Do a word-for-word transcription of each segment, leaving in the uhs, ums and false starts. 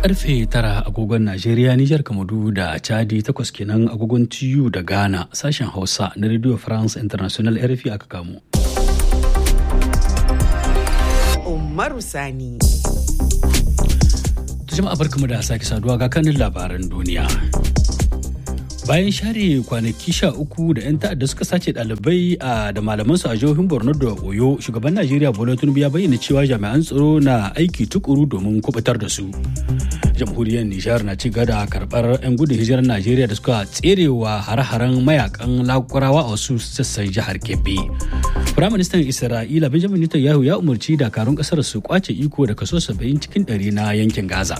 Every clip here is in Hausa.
Karfe tara agogon Najeriya, Nijar, Kamaru da Chadi, takwas kenan agogon T U da Ghana, sashen Hausa na Radio France International R F I aka kamo. Umaru Sani. Jama'a barkamu da sake saduwa ga kanin labaran duniya. Bayan share kwanaki sha uku da 'yan ta'adda suka sace ɗalibai da malamansu a jihohin Borno da Oyo, shugaban Najeriya Bola Tinubu ya bayyana cewa jami'an tsaro na aiki tukuru domin kubutar da su. Jamhuriyar Nijar na ci gaba da karɓar 'yan gudun hijirar Najeriya da suka tserewa hare-haren mayakan lakurawa a wasu sassan jihar Kebbi. Firaministan Isra'ila Benjamin Netanyahu ya umarci dakarun ƙasar su kwace iko da kaso saba'in cikin ɗari na yankin Gaza.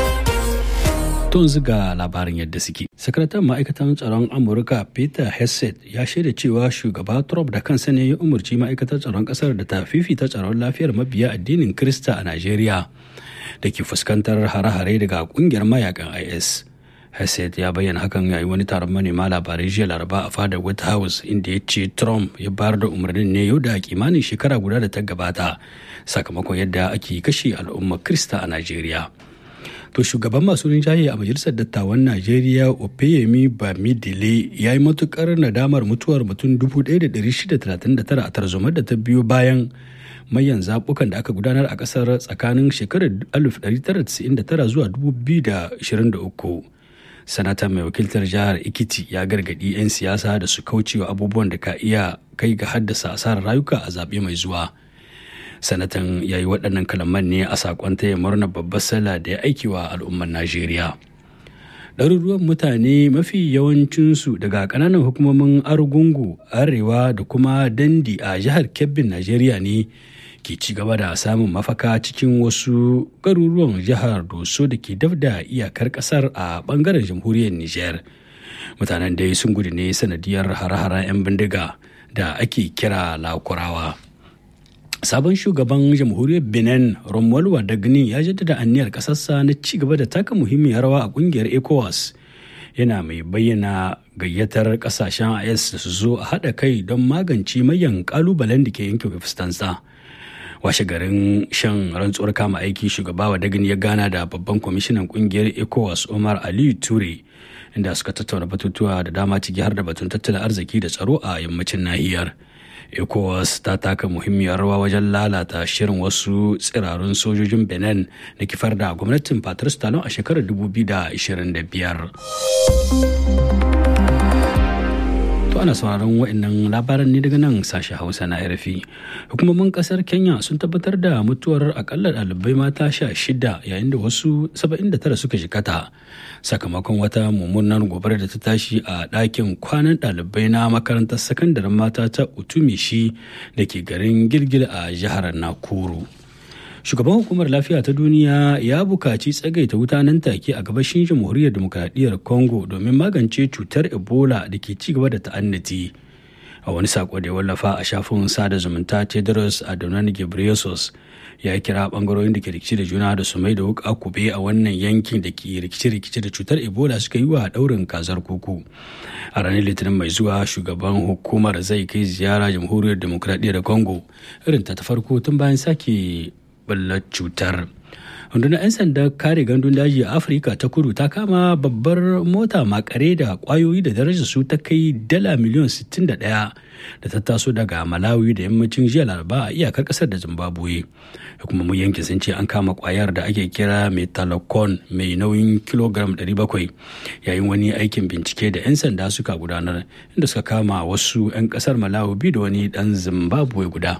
Tun ziga labarin yadda suke. Sakataren ma'aikatan tsaron Amurka Peter Hegseth ya shaida cewa shugaba Trump da kansa ne ya umarci ma'aikatar tsaron ƙasar da ta fifita tsaron lafiyar mabiya addinin Kirista a Najeriya da ke fuskantar hare-hare daga ƙungiyar mayakan I S. Hegseth ya bayyana hakan yayin wani taron manema labarai jiya Laraba a fadar White House, inda ya ce Trump ya bayar da umarnin ne yau da kimanin shekara guda da ta gabata sakamakon yadda ake kashe al'ummar Kirista a Najeriya. To shugaban masu rinjaye a majalisar dattawan Najeriya Opeyemi Bamidele ya yi matukar nadamar mutuwar mutum dubu ɗaya da ɗari shida da talatin da tara a tarzomar da ta biyo bayan mayan zaɓukan da aka gudanar a ƙasar tsakanin shekarar alif ɗari tara da tasa'in da tara zuwa dubu biyu da ashirin da uku. Sanata mai wakiltar jihar Ekiti ya gargaɗi 'yan siyasa da su kaucewa abubuwan da ka iya kai ga haddasa asarar rayuka a zaɓe mai zuwa. Sanatan ya yi waɗannan kalaman ne a saƙon taya murnar babbar sallah da ya aiki wa al'ummar Najeriya. Ɗaruruwan mutane mafi yawancinsu daga ƙananan hukumomin Argungu, Arewa da kuma Dandi a jihar Kebbin Najeriya ne ke ci gaba da samun mafaka cikin wasu garuruwan jihar Doso da ke daf da iyakar ƙasar a ɓangaren jamhuriyar Nijar. Mutanen dai sun gudu ne sanadiyar hare-haren 'yan bindiga da ake kira lakurawa. Sabon shugaban jamhuriyar Benin Romuald Wadagni ya jaddada aniyar ƙasarsa na ci gaba da taka muhimmiyar rawa a ƙungiyar ECOWAS, yana mai bayyana gayyatar ƙasashen I S da su zo a haɗa kai don magance mayan ƙalubalen da ke yankin fustansa. Washe garin shan rantsuwar kama aiki, shugaba Wadagni ya gana da babban kwamishinan ƙungiyar ECOWAS Omar Aliyu Ture, inda suka tattauna batutuwa da dama ciki har da batun tattalin arziki da tsaro a yammacin nahiyar. ECOWAS ta taka muhimmiyar rawa wajen lalata shirin wasu tsirarun sojojin Benin da kifar da gwamnatin Patrice Talon a shekarar dubu biyu da ashirin da biyar. To ana sauraron waɗannan labaran ne daga nan sashen Hausa na R F I. Hukumomin ƙasar Kenya sun tabbatar da mutuwar akalla ɗalibai mata sha shida yayin da wasu saba'in da tara suka jikata sakamakon wata mummunar gobarar da ta tashi a ɗakin kwanan ɗalibai na makarantar sakandaren mata ta Utumishi da ke garin Gilgil a jihar Nakuru. Shugaban hukumar lafiya ta duniya ya bukaci tsagaita wuta nan take a gabashin jamhuriyar demokradiyyar Congo domin magance cutar Ebola da ke ci gaba da ta'annati. A wani sako da ya wallafa a shafin sada zumunta, Tedros Adhanom Ghebreyesus ya kira bangarorin da ke rikici da juna da su mai da wuka kube a wannan yankin da ke rikici-rikici da cutar Ebola suka yi wa daurin kazar kuku. A ranar Litinin mai zuwa, shugaban hukumar zai kai ziyara jamhuriyar demokradiyyar Congo, irin ta ta farko tun bayan sake ballar cutar. Rundunar 'yan sanda kare gandun daji a Afirka ta kudu ta kama babbar mota makare da kwayoyi da darajar su ta kai dala miliyan sittin da ɗaya da ta taso daga Malawi da yammacin jiya Laraba a iyakar kasar da Zimbabwe. Hukumomin yankin sun ce an kama kwayar da ake kira metalocon mai nauyin kilogram ɗari bakwai yayin wani aikin bincike da 'yan sanda suka gudanar, inda suka kama wasu 'yan kasar Malawi biyu da wani dan Zimbabwe guda.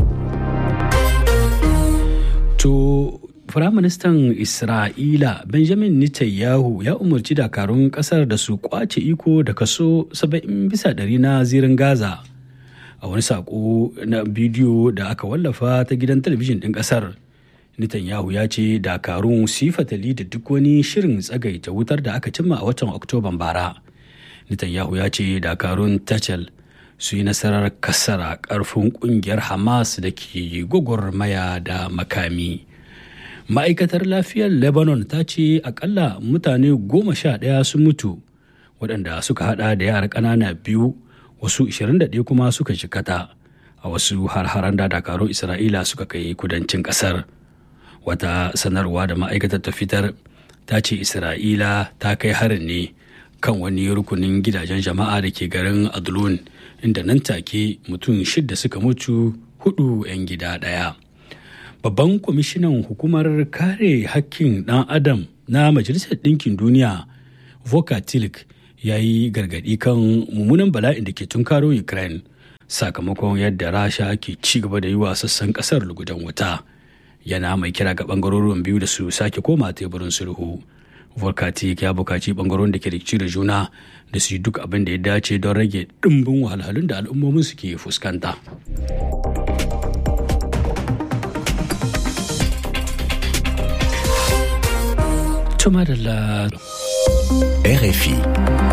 To, Firaministan Isra'ila Benjamin Netanyahu ya umarci dakarun kasar da su kwace iko da kaso saba'in bisa ɗari na zirin Gaza. A wani saƙo na bidiyo da aka wallafa ta gidan talabijin ɗin ƙasar, Netanyahu ya ce dakarun su yi fatali da duk wani shirin tsagaita wutar da aka cimma a watan Oktoban bara. Netanyahu ya ce dakarun Tachel su yi nasarar kasara ƙarfin ƙungiyar Hamas da ke gwagwarmaya da makami. Ma'aikatar lafiyar Lebanon ta ce akalla mutane goma sha ɗaya sun mutu, waɗanda suka hada da yara ƙanana biyu, wasu ashirin da ɗaya kuma suka jikata a wasu har-haren da dakarun Isra'ila suka kai kudancin ƙasar. Wata sanarwa da ma'aikatar ta fitar ta ce Isra'ila ta kai harin ne kan wani rukunin gidajen jama'a da ke garin Adlon, inda nan take mutum shidda suka mutu, hudu 'yan gida ɗaya. Babban kwamishinan hukumar kare hakkin ɗan adam na Majalisar Ɗinkin Duniya, Volker Turk, ya yi gargaɗi kan mummunan bala'in da ke tunkaro Ukraine sakamakon yadda Rasha ke ci gaba da yi wa sassan ƙasar lugudan wuta. Yana mai kira ga ɓangarorin biyu da su sake koma teburin sulhu. Volker Turk ya buƙaci ɓangarorin da ke rikici da juna da su yi duk abin da ya dace don rage ɗimbin wahalhalun da al'ummomin su ke fuskanta. R F I.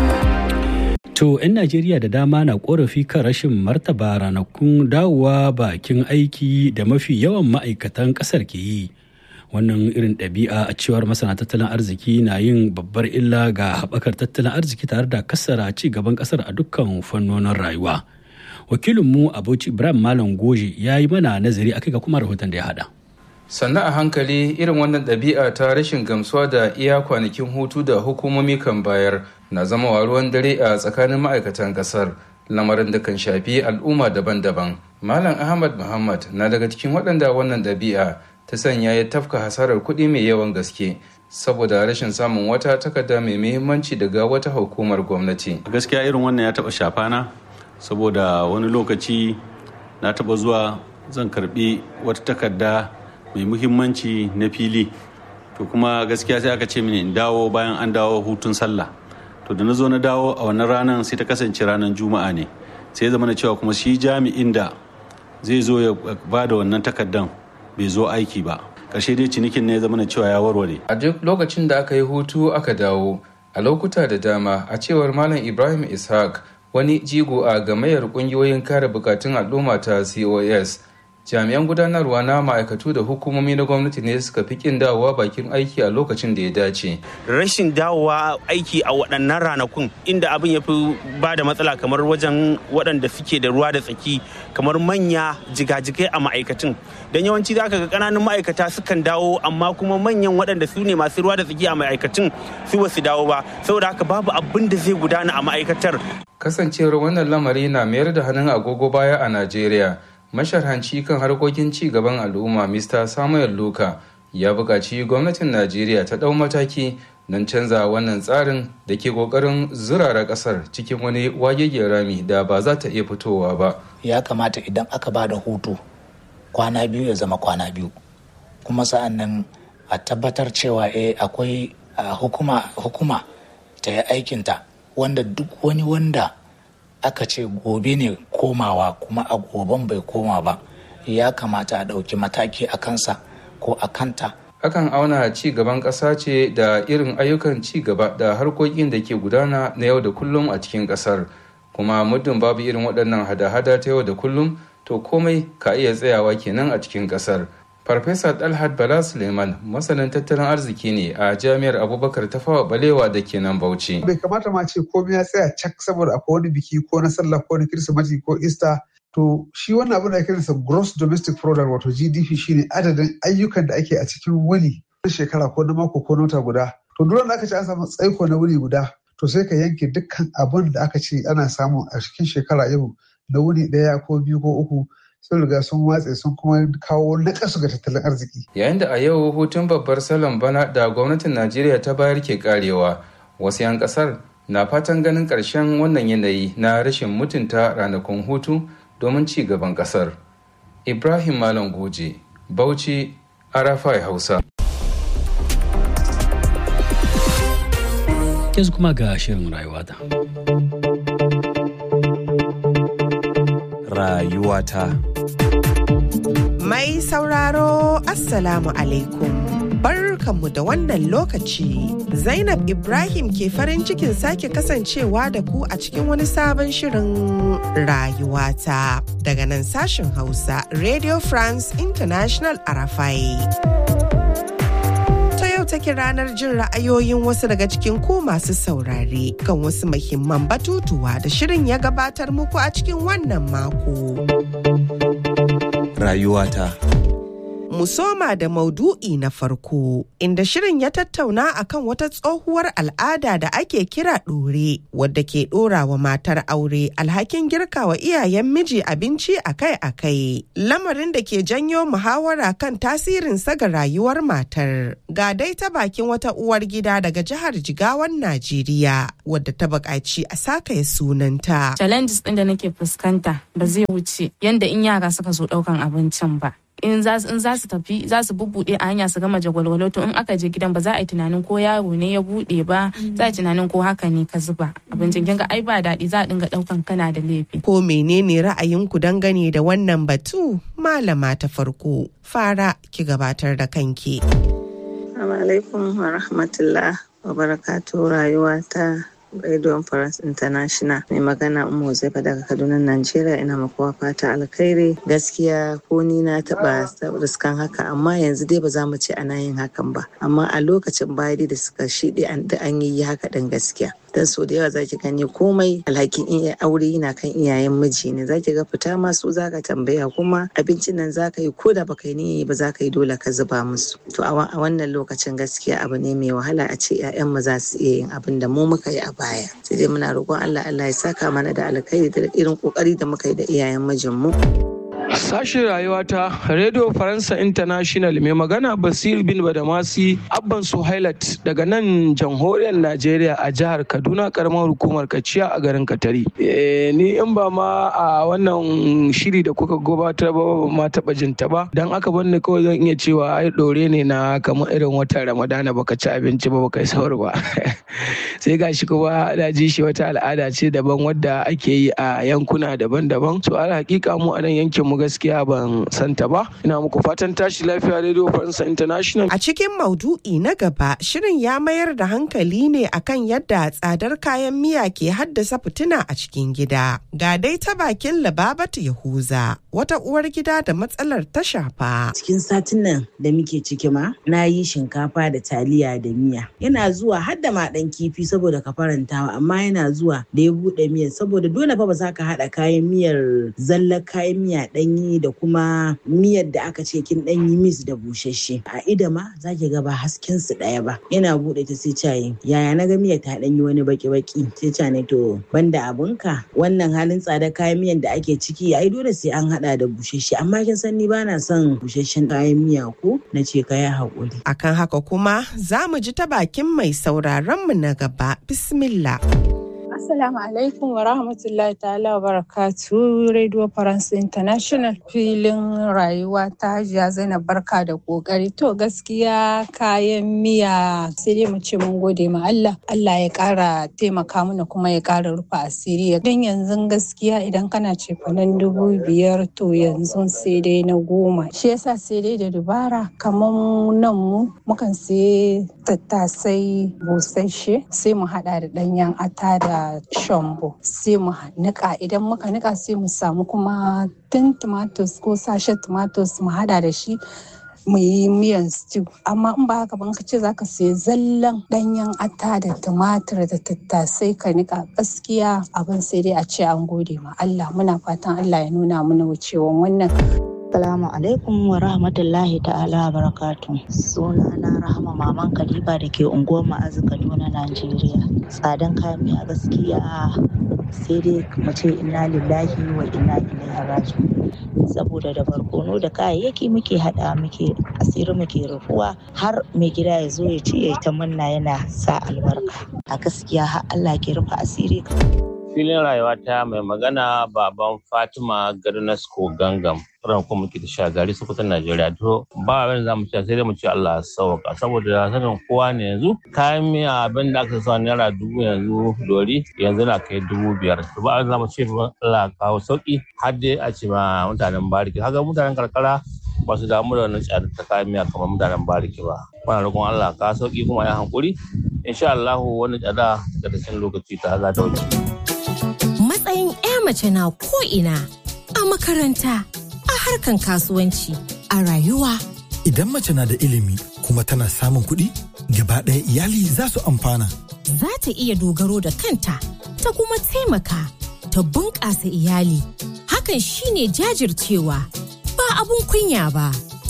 To, 'yan Najeriya da dama na korafi kan rashin martaba ranakun dawowa bakin aiki da mafi yawan ma'aikatan ƙasar ke yi. Wannan irin ɗabi'a a cewar masana tattalin arziki na yin babbar illa ga haɓakar tattalin arziki tare da kasara ci gaban ƙasar a dukkan fannonin rayuwa. Wakilinmu Abuci Ibrahim Malam Goje ya yi mana nazari akai ga kuma rahoton da ya haɗa. Sannan a hankali irin wannan ɗabi'a ta rashin gamsuwa da iya kwanakin hutu da hukumomi kan bayar na zama ruwan dare a tsakanin ma'aikatan ƙasar, lamarin da kan shafi al'umma daban-daban. Malam Ahmad Muhammad na daga cikin waɗanda wannan ɗabi'a ta sanya ya tafka hasarar kuɗi mai yawan gaske saboda rashin samun wata takarda mai muhimmanci daga wata hukumar gwamnati. Gaskiya irin wannan ya taɓa shafana saboda wani lokaci na taɓa zuwa zan karɓi wata takarda mai muhimmanci na fili, to kuma gaskiya sai aka ce mini in dawo bayan an dawo hutun sallah. To da na zo na dawo a wannan ranar sai ta kasance ranar juma'a ne, sai zama na cewa kuma shi jami'in da zai zo ya ba da wannan takardan bai zo aiki ba. Ƙarshe dai cinikin ne ya zama na cewa ya warware. A duk lokacin da aka yi hutu aka dawo, a lokuta da dama, a cewar Malam Ibrahim Ishaq, wani jigo a gamayyar ƙungiyoyin kare bukatun al'umma ta C O S, jami'an gudanarwa na ma'aikatu da hukumomi na gwamnati ne suka fi kin dawowa bakin aiki a lokacin da ya dace. Rashin dawowa aiki a waɗannan ranakun inda abin ya fi ba da matsala kamar wajen waɗanda suke da ruwa da tsaki, kamar manya jigajigai a ma'aikatun. Don yawanci za ka ga ƙananan ma'aikata sukan dawo, amma kuma manyan waɗanda su ne masu ruwa da tsaki a ma'aikatun su ba su dawo ba, saboda haka babu abin da zai gudana a ma'aikatar. Kasancewar wannan lamari na mayar da hannun agogo baya a Najeriya. Masharhanci kan harkokin ci gaban al'umma Mister Samuel Luka ya buƙaci gwamnatin Najeriya ta ɗau mataki don canza wannan tsarin da ke ƙoƙarin zurara ƙasar cikin wani wagegen rami da ba za ta iya fitowa ba. Ya kamata idan aka ba da hutu kwana biyu ya zama kwana biyu, kuma sa'an nan a tabbatar cewa eh akwai hukuma hukuma ta yi aikinta, wanda duk wani wanda aka ce gobe ne komawa kuma a goben bai koma ba, ya kamata a ɗauki mataki a kansa ko a kanta. Akan auna ci gaban ƙasa ce da irin ayyukan ci gaba da harkokin da ke gudana na yau da kullum a cikin ƙasar, kuma muddin babu irin waɗannan hada-hada ta yau da kullum, to komai ka iya tsayawa kenan a cikin ƙasar. Farfesa Dalhat Bala Suleiman masanin tattalin arziki ne a Jami'ar Abubakar Tafawa Balewa da ke nan Bauchi. Bai kamata ma ce komai ya tsaya cak saboda akwai wani biki ko na sallah ko na Kirsimeti ko Easter. To shi wannan abin da ake kiransa gross domestic product, wato G D P, shine adadin ayyukan da ake a cikin wuni na shekara ko na mako ko na wata guda. To duk da aka ce an samu tsaiko na wuni guda, to sai ka yanke dukkan abin da aka ce ana samu a cikin shekara yau na wuni ɗaya ko biyu ko uku. Sun riga sun watse sun kuma kawo naƙasu ga tattalin arziki. Yayin da a yau hutun babbar salon bana da gwamnatin Najeriya ta bayar ke karewa, wasu 'yan ƙasar na fatan ganin ƙarshen wannan yanayi na rashin mutunta ranakun hutu domin ci gaban ƙasar. Ibrahim Malam Goje, Bauchi, Arafai Hausa. Yanzu kuma ga shirin rayuwata. Rayuwata. Mai sauraro Assalamu alaikum. Barkanmu da wannan lokaci. Zainab Ibrahim ke farin cikin sake kasancewa da ku a cikin wani sabon shirin rayuwata. Daga nan sashen Hausa, Radio France International Arafai. Take ranar jin ra'ayoyin wasu daga cikin ku masu saurare kan wasu muhimman batutuwa da shirin ya gabatar muku a cikin wannan mako. Rayuwata. mu soma da maudu'i na farko, inda shirin ya tattauna akan wata tsohuwar al'ada da ake kira ɗore, wadda ke ɗora wa matar aure alhakin girka wa iyayen miji abinci akai-akai. Lamarin da ke janyo muhawara kan tasirin sa ga rayuwar matar. Ga dai ta bakin wata uwar gida daga jihar Jigawan Najeriya, wadda ta buƙaci a sakaye sunanta. Challenges ɗin da nake fuskanta ba zai wuce yanda in yara suka zo ɗaukan abincin ba. In za su tafi za su bubbuɗe a hanya su gama jagwalwalo, to in aka je gidan ba za a yi tunanin ko yaro ne ya buɗe ba, za a yi tunanin ko haka ne ka zuba abincin. Kinga ai ba daɗi, za a dinga ɗaukan kana da laifi. Ko menene ra'ayinku dangane da wannan batu? Malama ta farko, fara ki gabatar da kanki. Assalamu alaikum wa rahmatullah wa barakatuh. Rayuwa ta Radio France International, mai magana Ummu Zaifa daga Kaduna, Najeriya. Ina makuwa fata alkhairi. Gaskiya ko ni na taba riskan haka, amma yanzu dai ba za mu ce ana yin hakan ba. Amma a lokacin baya dai da suka shiɗe an yi haka ɗin gaskiya. Dan so da yawa zaki gani komai alhakin iya aure yana kan iyayen miji ne. Zaki ga fita ma su zaka tambaya, kuma abincin nan zaka yi ko da baka yi niyya ba zaka yi dole ka zuba musu. To a wannan lokacin gaskiya abu ne mai wahala a ce ƴaƴan mu za su iya yin abin da mu muka yi a baya. Sai dai muna roƙon Allah Allah ya saka mana da alkhairi da irin kokari da muka yi da iyayen mijin mu. Sashen rayuwata Radio Faransa International, mai magana Basir bin Badamasi Abban Suhailat daga nan jamhuriyar Najeriya a jihar Kaduna, karamar hukumar Kaciya a garin Katari. E, ni in ba ma a wannan shiri da kuka gabatar ba ma taɓa jinta ba, don aka banne kawai zan iya cewa ai ɗore ne na kamar irin watan Ramadana baka ci abinci ba baka yi sahur ba. Sai gashi kuma na ji shi wata al'ada ce daban wadda ake yi a yankuna daban-daban. So al hakika mu a nan yankin mu gaskiya ban santa ba. Ina muku fatan tashi lafiya Radio Faransa International. A cikin maudu'i na gaba, shirin ya mayar da hankali ne akan yadda tsadar kayan miya ke haddasa fitina a cikin gida. Ga dai ta bakin Lababatu Yahuza, wata uwar gida da matsalar ta shafa. Cikin satin nan da muke ciki ma, na yi shinkafa da taliya da miya. Yana zuwa har da ma dan kifi saboda ka farantawa, amma yana zuwa da ya bude miyar saboda dole fa ba za ka haɗa kayan miyar zallar kayan miya ɗanyi da kuma miyar da aka ce kin ɗanyi mis da busasshe. A ida ma za ki ga ba hasken su ɗaya ba. Yana buɗe ta sai cayi, yaya na ga miyar ta ɗanyi wani baki-baki. Sai ca ne to banda abunka, wannan halin tsada kayan miyan da ake ciki ai dole sai an haɗa da busasshe. Amma kin san ni ba na son busasshen kayan miya ko na ce ka yi haƙuri. Akan haka kuma za mu ji ta bakin mai sauraron mu na gaba. Bismillah. Assalamu alaikum wa rahmatullahi ta'ala wa barakatu. Radio France International, filin rayuwa ta Hajiya Zainab, barka da kokari. To gaskiya kayan miya sai dai mu ce mun gode ma Allah. Allah ya kara taimaka mana kuma ya kara rufa asiri. Don yanzu gaskiya idan kana cefanen dubu biyar to yanzu sai dai na goma. Shi yasa sai dai da dubara kamar nan mu mukan sai tattasai busasshe sai mu hada da danyen ata da shombo sai mu nika. Idan muka nika sai mu samu kuma tin tomatoes ko sashen tomatoes mu hada da shi mu yi miyan stew. Amma in ba haka ba ka ce zaka sai zallan danyen ata da tumatir da tattasai ka nika, gaskiya abin sai dai a ce an gode ma Allah. Muna fatan Allah ya nuna mana wucewan wannan. Assalamu alaikum wa rahmatullahi ta'ala wa barakatuh. Suna na Rahama Maman Kaliba da ke unguwar Ma'azu, Kaduna, Najeriya. Tsadan kayan miya gaskiya sai dai mu ce inna lillahi wa inna ilaihi raji'un. Saboda da barkono da kayayyaki muke hada muke asiri muke rufuwa har mai gida ya zo ya ce ya ta munna yana sa albarka. A gaskiya har Allah ke rufa asiri. Filin rayuwa ta mai magana baban Fatima Garnasko Gangam, ran kuma muke da Shagari, Sokoto, Najeriya. To ba abin da zamu ce sai dai mu ce Allah ya sauka, saboda sanin kowa ne yanzu kayan miya abin da aka sa naira dubu yanzu dori yanzu na kai dubu biyar. To ba abin da zamu ce Allah kawo sauki har dai a ce ma mutanen bariki. Haka mutanen karkara ba su damu da wannan tsada ta kayan miya kamar mutanen bariki ba. Muna roƙon Allah ka sauki kuma ya hankuri. Insha Allah wannan tsada da cikin lokaci ta za ta wuce. Matsayin 'ya mace na ko'ina, a makaranta, a harkan kasuwanci, a rayuwa. Idan mace na da ilimi kuma tana samun kuɗi, gaba ɗaya iyali za su amfana. Za ta iya dogaro da kanta, ta kuma taimaka, ta bunƙasa iyali. Hakan shine jajircewa, ba abun kunya ba.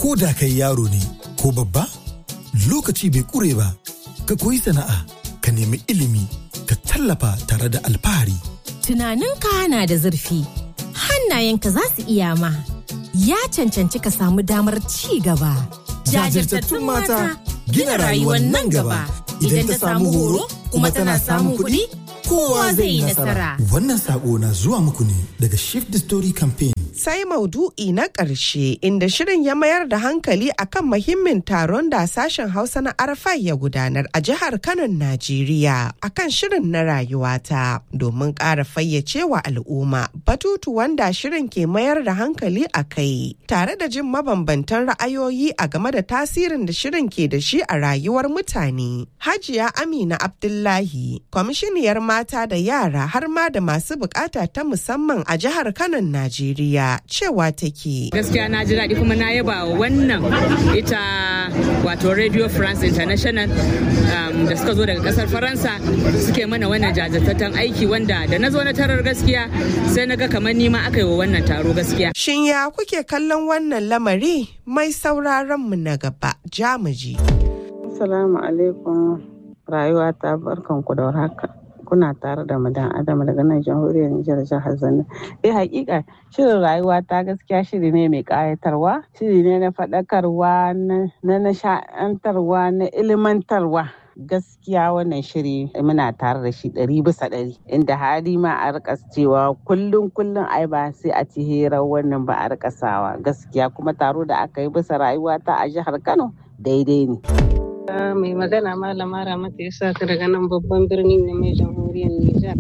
Ko da kai yaro ne ko babba, lokaci bai ƙure ba. Ka koyi sana'a, ka nemi ilimi, ka tallafa tare da alfahari. Tunaninka na da zurfi, hannayenka za su iya ma. Ya cancanci ka samu damar ci gaba. Jajirtattun mata gina rayuwar nan gaba. Idan ta samu horo kuma tana samun kuɗi, kowa zai yi nasara. Wannan sako na zuwa muku ne daga Shift the Story Campaign. Sai maudu'i na ƙarshe inda shirin ya mayar da hankali akan muhimmin taron da sashen Hausa na Arafai ya gudanar a jihar Kano, Najeriya akan shirin na rayuwata domin ƙara fayyace wa al'umma batutu wanda shirin ke mayar da hankali a kai tare da jin mabambantan ra'ayoyi a game da tasirin da shirin ke da shi a rayuwar mutane. Hajiya Amina Abdullahi, kwamishiniyar mata da yara har ma da masu bukata ta musamman a jihar Kano, Najeriya. Cewa take gaskiya na ji daɗi kuma na yaba wannan ita wato Radio France International um, da suka zo daga ƙasar Faransa suke mana wannan jajirtattun aiki wanda da na zo na tarar gaskiya sai na ga kamar nima aka yi wa wannan taro gaskiya. Shin ya kuke kallon wannan lamari? Mai sauraron mu na gaba jamuji. Assalamu alaikum, rayuwa ta barkanku da warhaka. Kuna tare da madan Adam daga nan jamhuriyar Nijar jihar Zanna. Eh hakika shirin rayuwa ta gaskiya shiri ne mai kayatarwa, shiri ne na faɗakarwa, na nasha'antarwa, na ilimantarwa. Gaskiya wannan shiri muna tare da shi ɗari bisa ɗari inda hali ma a rika cewa kullum kullum ai ba sai a ci hirar wannan ba a rika sawa gaskiya kuma taro da aka yi bisa rayuwa ta a jihar Kano daidai ne. Mai magana malama Ramata Isa ka daga nan babban birni ne mai jamhuriyar Nijar.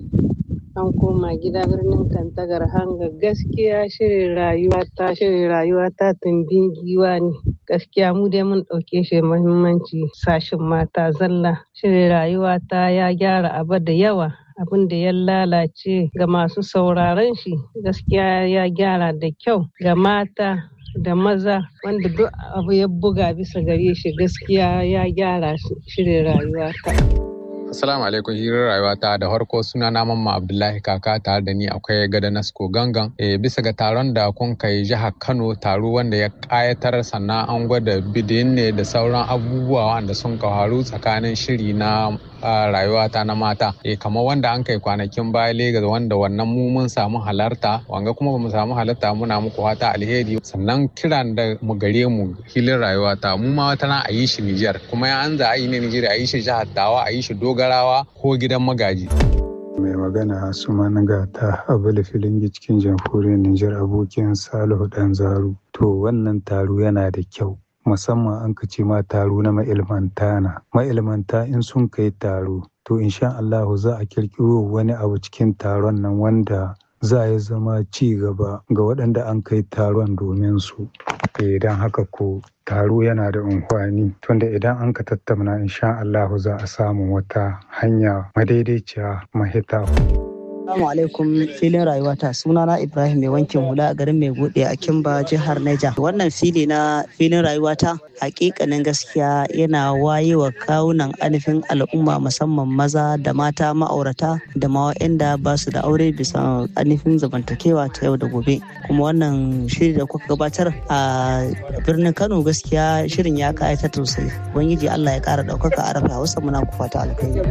An koma gida birnin Kantagar hanga gaskiya shirin rayuwa ta shirin rayuwa ta tumbin giwa ne. Gaskiya mu dai mun ɗauke shi muhimmanci sashin mata zalla. Shirin rayuwa ta ya gyara abu da yawa. Abin da ya lalace ga masu sauraron shi gaskiya ya gyara da kyau ga mata da maza wanda duk abu ya buga bisa gare shi gaskiya ya gyara shirin rayuwa ta. Assalamu alaikum, hirar rayuwa ta da harko suna na Mamman Abdullahi Kaka tare da ni akwai gada Nasko Gangan. E, bisa ga taron da kun kai jihar Kano, taro wanda ya kayatar sannan an gwada bidin ne da sauran abubuwa wanda sun kawaru tsakanin shiri na rayuwa ta na mata. E, kamar wanda an kai kwanakin baya Legas wanda wannan mu mun samu halarta, wanga kuma ba mu samu halarta muna muku fata alheri. Sannan kiran da mu gare mu hilin rayuwa ta mu ma wata na a yi shi Nijar, kuma ya an za a yi ne Nijar a yi shi jihar Tawa a yi shi Dogarawa ko gidan magaji. Mai magana Suman Gata Abula Filingi cikin jamhuriyar Nijar abokin Salihu Danzaru. To wannan taro yana da kyau. Musamman an ka ce ma taro na ma'ilmanta na. Ma'ilmanta in sun kai taro, to insha Allahu za a kirkiro wani abu cikin taron nan wanda za a zama ci gaba ga waɗanda an kai taron domin su. Idan haka ko taro yana da amfani tunda idan an ka tattauna insha Allahu za a samu wata hanya madaidaiciya mahita. Assalamu alaikum, filin rayuwata sunana Ibrahim mai wankin hula a garin mai bude a Kimba jihar Niger. Wannan fili na filin rayuwata hakikanin gaskiya yana wayewa kawunan alifin al'umma musamman maza da mata ma'aurata da ma waɗanda ba su da aure bisa alifin zamantakewa ta yau da gobe. Kuma wannan shiri da kuka gabatar a birnin Kano gaskiya shirin ya kayata sosai. Ubangiji Allah ya kara ɗaukaka a rafa wasu muna ku fata alkhairi.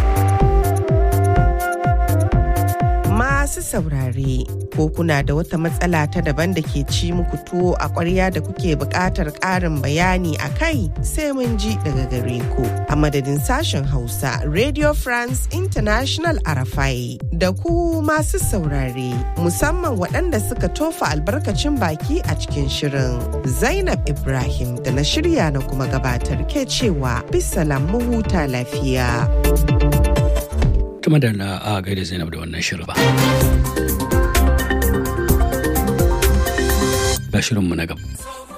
Masu saurare, ko kuna da wata matsala ta daban da ke ci muku tuwo a ƙwarya da kuke buƙatar ƙarin bayani a kai sai mun ji daga gare ku. A madadin sashen Hausa, Radio France International Arafai da ku masu saurare, musamman waɗanda suka tofa albarkacin baki a cikin shirin. Zainab Ibrahim da na shirya na kuma gabatar ke cewa bisalam mu huta lafiya. Tuma da na a gaida Zainab da wannan shirin ba. Ga shirinmu na gaba.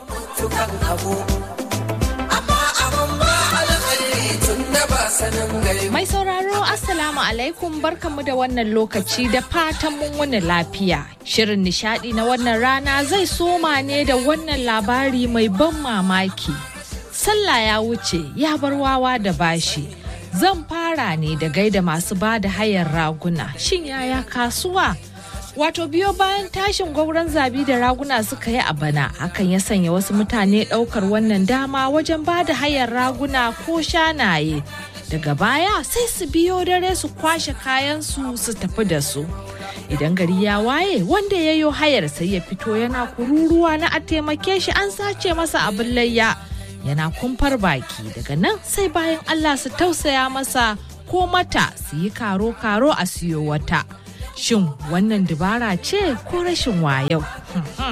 Mai sauraro Assalamu alaikum, barkanmu da wannan lokaci da fatan mun wani lafiya. Shirin nishadi na wannan rana zai soma ne da wannan labari mai ban mamaki. Sallah ya wuce ya bar wawa da bashi. Zan fara ne da gaida masu ba da hayar raguna. Shin yaya kasuwa? Wato biyo bayan tashin gwauron zabi da raguna suka yi a bana, hakan ya sanya wasu mutane ɗaukar wannan dama wajen ba da hayar raguna ko shanaye. Daga baya sai su biyo dare su kwashe kayansu su tafi da su. Idan gari ya waye wanda ya yo hayar sai ya fito yana kururuwa na a taimake shi an sace masa abin layya. Yana kumfar baki, daga nan sai bayan Allah su tausaya masa ko mata su yi karo-karo a siyo wata. Shin wannan dabara ce ko rashin wayo?